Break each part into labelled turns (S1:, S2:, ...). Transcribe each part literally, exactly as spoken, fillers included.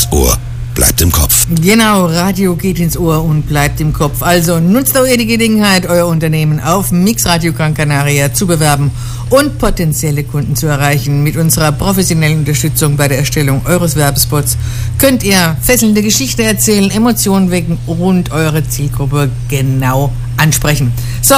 S1: ins Ohr, bleibt im Kopf.
S2: Genau, Radio geht ins Ohr und bleibt im Kopf. Also nutzt auch ihr die Gelegenheit, euer Unternehmen auf Mixradio Gran Canaria zu bewerben und potenzielle Kunden zu erreichen. Mit unserer professionellen Unterstützung bei der Erstellung eures Werbespots könnt ihr fesselnde Geschichten erzählen, Emotionen wecken und eure Zielgruppe genau ansprechen. So,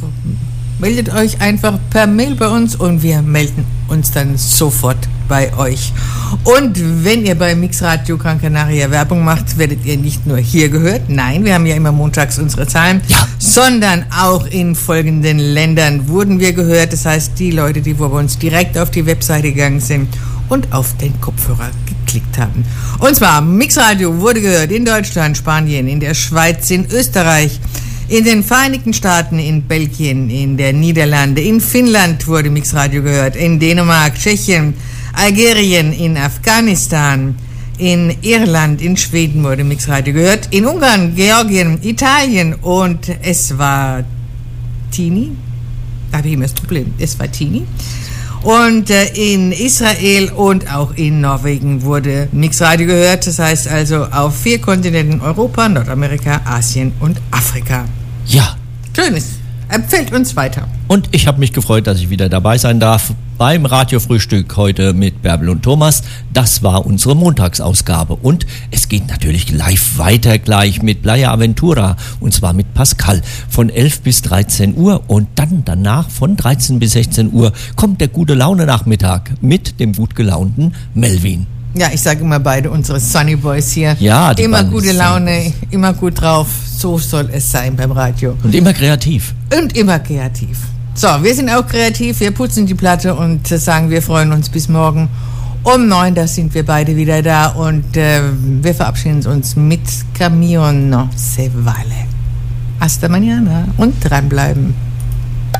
S2: meldet euch einfach per Mail bei uns und wir melden uns dann sofort bei euch. Und wenn ihr bei Mixradio Gran Canaria Werbung macht, werdet ihr nicht nur hier gehört, nein, wir haben ja immer montags unsere Zahlen, ja. sondern auch in folgenden Ländern wurden wir gehört. Das heißt, die Leute, die bei uns direkt auf die Webseite gegangen sind und auf den Kopfhörer geklickt haben. Und zwar, Mixradio wurde gehört in Deutschland, Spanien, in der Schweiz, in Österreich, in den Vereinigten Staaten, in Belgien, in der Niederlande, in Finnland wurde Mixradio gehört, in Dänemark, Tschechien, Algerien, in Afghanistan, in Irland, in Schweden wurde Mixradio gehört, in Ungarn, Georgien, Italien und es war Tini, da habe ich immer das Problem, es war Tini. Und äh, in Israel und auch in Norwegen wurde Mixradio gehört, das heißt also auf vier Kontinenten: Europa, Nordamerika, Asien und Afrika.
S3: Ja.
S2: Schönes. Empfehlt uns weiter.
S3: Und ich habe mich gefreut, dass ich wieder dabei sein darf beim Radiofrühstück heute mit Bärbel und Thomas. Das war unsere Montagsausgabe. Und es geht natürlich live weiter gleich mit Playa Aventura. Und zwar mit Pascal von elf bis dreizehn Uhr. Und dann danach von dreizehn bis sechzehn Uhr kommt der gute Laune Nachmittag mit dem gut gelaunten Melvin.
S2: Ja, ich sage immer beide unsere Sunny Boys hier.
S3: Ja, die
S2: immer gute Laune, immer gut drauf. So soll es sein beim Radio.
S3: Und immer kreativ.
S2: Und immer kreativ. So, wir sind auch kreativ. Wir putzen die Platte und sagen, wir freuen uns bis morgen um neun. Da sind wir beide wieder da und äh, wir verabschieden uns mit Camino se vale. Hasta mañana und dranbleiben.